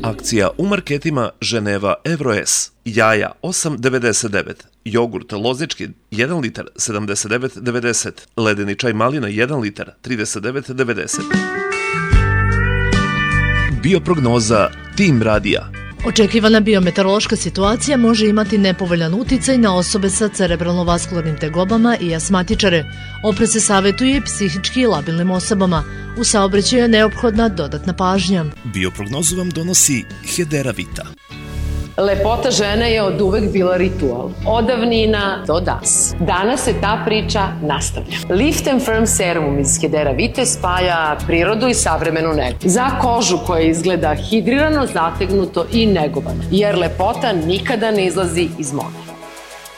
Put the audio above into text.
Akcija u marketima Ženeva Evro-S. Jaja 8,99, jogurt lozički 1 litar 79,90, ledeni čaj malina 1 litar 39,90. Bioprognoza Tim Radija. Očekivana biometeorološka situacija može imati nepovoljan uticaj na osobe sa cerebralno-vaskularnim tegobama i asmatičare. Oprez se savjetuje i psihički labilnim osobama. U saobraćaju je neophodna dodatna pažnja. Bioprognozu vam donosi Hedera Vita. Lepota žene je od uvek bila ritual. Od davnina do danas. Danas se ta priča nastavlja. Lift and Firm serum iz Hedera Vite spaja prirodu i savremenu negu. Za kožu koja izgleda hidrirano, zategnuto i negovano. Jer lepota nikada ne izlazi iz mode.